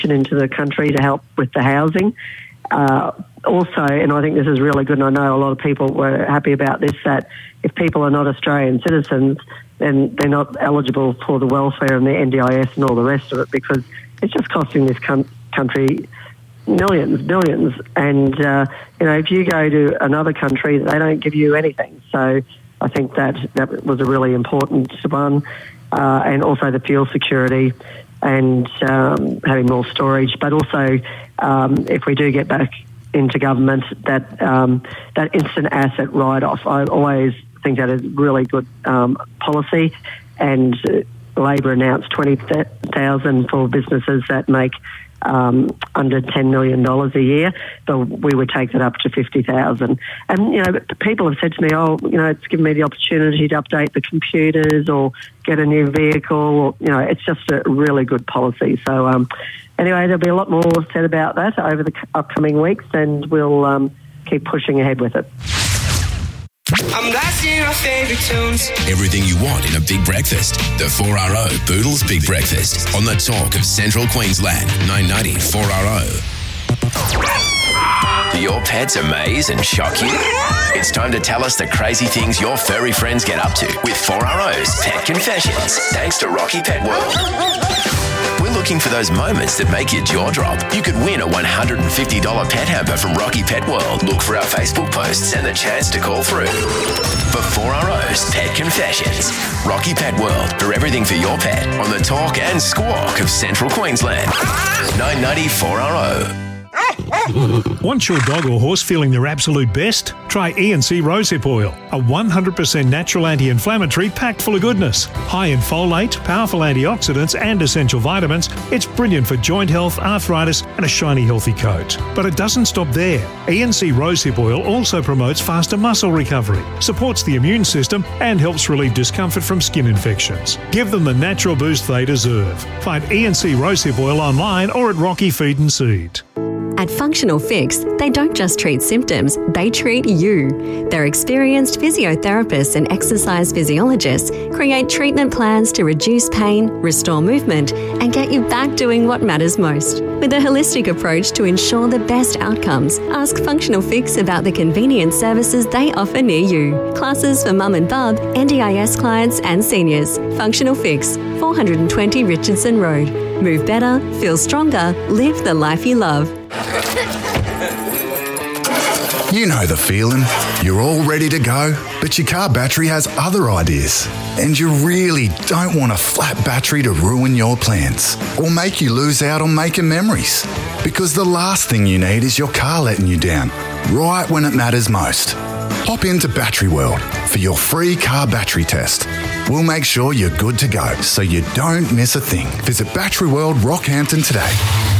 into the country to help with the housing. Also, and I think this is really good, and I know a lot of people were happy about this, that if people are not Australian citizens, then they're not eligible for the welfare and the NDIS and all the rest of it, because it's just costing this country millions, billions. And, if you go to another country, they don't give you anything. So I think that was a really important one. And also the fuel security and having more storage. But also, if we do get back into government, that instant asset write-off, I always think that is really good policy. And Labor announced $20,000 for businesses that make under $10 million a year, but we would take that up to $50,000. And, people have said to me, it's given me the opportunity to update the computers or get a new vehicle. It's just a really good policy. So, anyway, there'll be a lot more said about that over the upcoming weeks, and we'll keep pushing ahead with it. I'm blasting our favourite tunes. Everything you want in a big breakfast. The 4RO Boodles Big Breakfast on the talk of Central Queensland. 990 4RO. Do your pets amaze and shock you? It's time to tell us the crazy things your furry friends get up to with 4RO's Pet Confessions, thanks to Rocky Pet World. We're looking for those moments that make your jaw drop. You could win a $150 pet hamper from Rocky Pet World. Look for our Facebook posts and the chance to call through. For 4RO's Pet Confessions, Rocky Pet World, for everything for your pet on the talk and squawk of Central Queensland. 990 4RO. Want your dog or horse feeling their absolute best? Try E&C Rosehip Oil, a 100% natural anti-inflammatory packed full of goodness. High in folate, powerful antioxidants and essential vitamins, it's brilliant for joint health, arthritis and a shiny healthy coat. But it doesn't stop there. E&C Rosehip Oil also promotes faster muscle recovery, supports the immune system and helps relieve discomfort from skin infections. Give them the natural boost they deserve. Find E&C Rosehip Oil online or at Rocky Feed and Seed. At Functional Fix, they don't just treat symptoms, they treat you. Their experienced physiotherapists and exercise physiologists create treatment plans to reduce pain, restore movement, and get you back doing what matters most. With a holistic approach to ensure the best outcomes, ask Functional Fix about the convenient services they offer near you. Classes for mum and bub, NDIS clients and seniors. Functional Fix, 420 Richardson Road. Move better, feel stronger, live the life you love. You know the feeling. You're all ready to go, but your car battery has other ideas. And you really don't want a flat battery to ruin your plans or make you lose out on making memories. Because the last thing you need is your car letting you down, right when it matters most. Hop into Battery World for your free car battery test. We'll make sure you're good to go so you don't miss a thing. Visit Battery World Rockhampton today.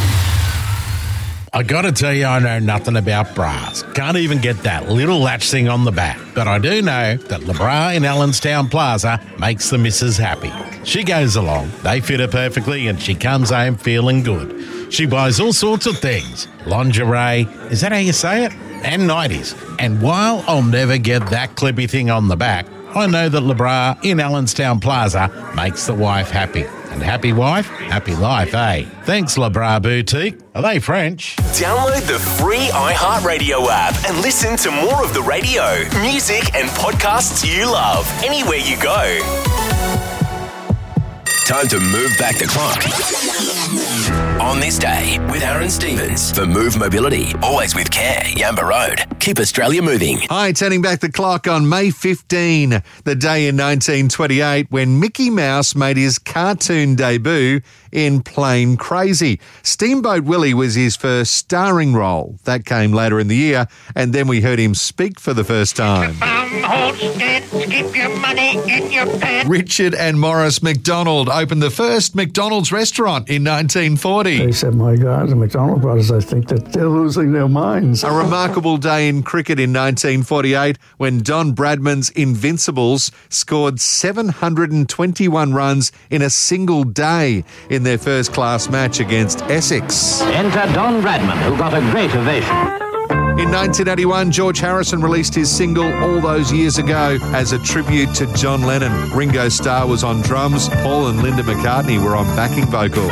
I got to tell you, I know nothing about bras. Can't even get that little latch thing on the back. But I do know that Le Bras in Allenstown Plaza makes the missus happy. She goes along, they fit her perfectly, and she comes home feeling good. She buys all sorts of things. Lingerie, is that how you say it? And nighties. And while I'll never get that clippy thing on the back, I know that Le Bras in Allenstown Plaza makes the wife happy. And happy wife, happy life, eh? Thanks, Le Bras Boutique. Are they French? Download the free iHeartRadio app and listen to more of the radio, music and podcasts you love anywhere you go. Time to move back the clock. On this day with Aaron Stevens for Move Mobility. Always with care. Yamba Road. Keep Australia moving. Hi, turning back the clock on May 15, the day in 1928 when Mickey Mouse made his cartoon debut in Plain Crazy. Steamboat Willie was his first starring role. That came later in the year, and then we heard him speak for the first time. Keep your money in your pants. Richard and Morris McDonald opened the first McDonald's restaurant in 1940. They said, my God, the McDonald brothers, I think that they're losing their minds. A remarkable day in cricket in 1948 when Don Bradman's Invincibles scored 721 runs in a single day in their first-class match against Essex. Enter Don Bradman, who got a great ovation. In 1981, George Harrison released his single All Those Years Ago as a tribute to John Lennon. Ringo Starr was on drums, Paul and Linda McCartney were on backing vocals.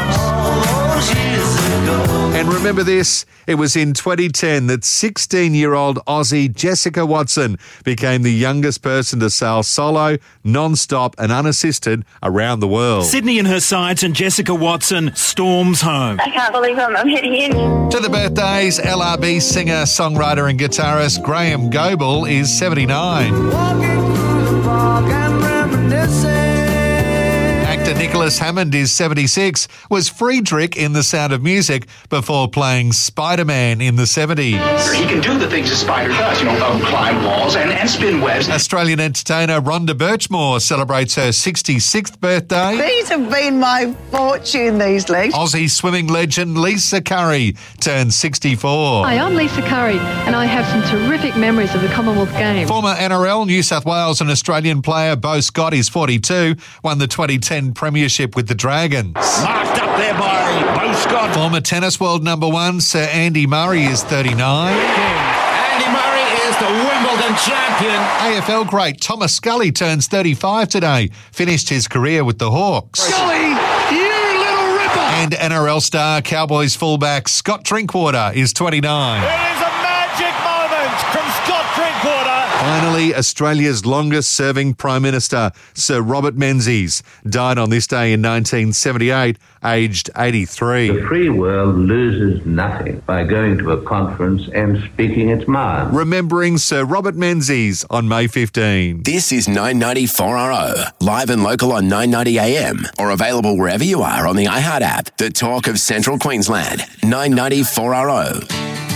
And remember this, it was in 2010 that 16-year-old Aussie Jessica Watson became the youngest person to sail solo, non-stop and unassisted around the world. Sydney and her sides and Jessica Watson storms home. I can't believe I'm heading in. To the birthdays, LRB singer, songwriter and guitarist Graham Goebel is 79. Walking through the park and reminiscing. Actor Nicholas Hammond is 76, was Friedrich in The Sound of Music before playing Spider-Man in the 70s. He can do the things a spider does, climb walls and spin webs. Australian entertainer Rhonda Birchmore celebrates her 66th birthday. These have been my fortune, these legs. Aussie swimming legend Lisa Curry turns 64. Hi, I'm Lisa Curry, and I have some terrific memories of the Commonwealth Games. Former NRL, New South Wales and Australian player Beau Scott is 42, won the 2010 premiership with the Dragons. Marked up there by Beau Scott. Former tennis world number one Sir Andy Murray is 39. Andy Murray is the Wimbledon champion. AFL great Thomas Scully turns 35 today. Finished his career with the Hawks. Scully, you little ripper. And NRL star Cowboys fullback Scott Drinkwater is 29. It is a magic moment from Scott Drinkwater. Finally, Australia's longest-serving Prime Minister, Sir Robert Menzies, died on this day in 1978, aged 83. The free world loses nothing by going to a conference and speaking its mind. Remembering Sir Robert Menzies on May 15. This is 990 4RO, live and local on 990 AM, or available wherever you are on the iHeart app. The talk of Central Queensland, 990 4RO.